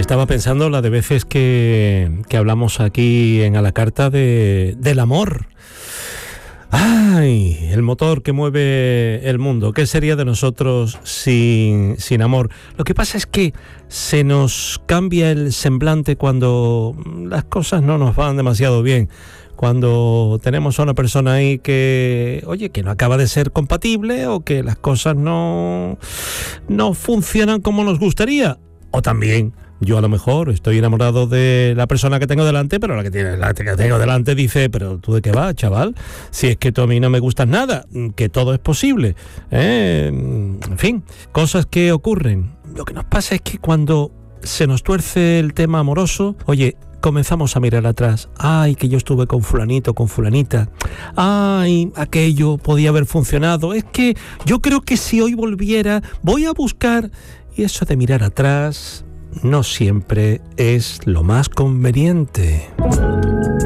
Estaba pensando la de veces que hablamos aquí en A la Carta del amor. ¡Ay! El motor que mueve el mundo. ¿Qué sería de nosotros sin amor? Lo que pasa es que se nos cambia el semblante cuando las cosas no nos van demasiado bien. Cuando tenemos a una persona ahí que, oye, que no acaba de ser compatible o que las cosas no funcionan como nos gustaría. O también, yo a lo mejor estoy enamorado de la persona que tengo delante, pero la que tengo delante dice, pero ¿tú de qué vas, chaval? Si es que tú a mí no me gustas nada, que todo es posible. En fin, cosas que ocurren. Lo que nos pasa es que cuando se nos tuerce el tema amoroso, oye, comenzamos a mirar atrás. Ay, que yo estuve con fulanito, con fulanita. Ay, aquello podía haber funcionado. Es que yo creo que si hoy volviera, voy a buscar. Y eso de mirar atrás no siempre es lo más conveniente.